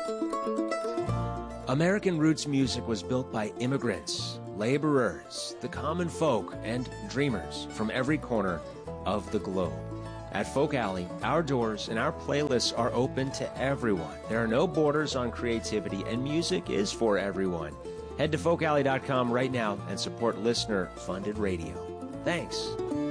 American roots music was built by immigrants, laborers, the common folk, and dreamers from every corner of the globe. At Folk Alley, our doors and our playlists are open to everyone. There are no borders on creativity, and music is for everyone. Head to folkalley.com right now and support listener-funded radio. Thanks.